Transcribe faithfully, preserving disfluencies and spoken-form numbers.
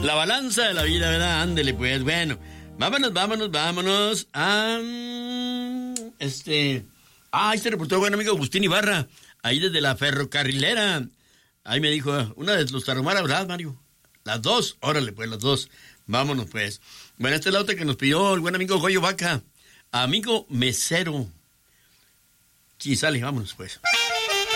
La balanza de la vida, ¿verdad? Ándele, pues, bueno. Vámonos, vámonos, vámonos. Ah, este... Ah, ahí se reportó buen amigo Agustín Ibarra, ahí desde la ferrocarrilera. Ahí me dijo, una de los Tarahumara, ¿verdad, Mario? Las dos, órale, pues, las dos. Vámonos, pues. Bueno, esta es la otra que nos pidió el buen amigo Goyo Vaca. Amigo mesero. Sí, sale, vámonos, pues.